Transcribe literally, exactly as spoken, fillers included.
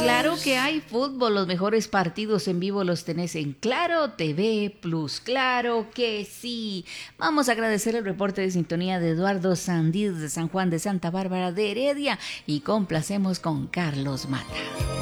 Claro que hay fútbol, los mejores partidos en vivo los tenés en Claro T V Plus, claro que sí. Vamos a agradecer el reporte de sintonía de Eduardo Sandís de San Juan de Santa Bárbara de Heredia y complacemos con Carlos Mata.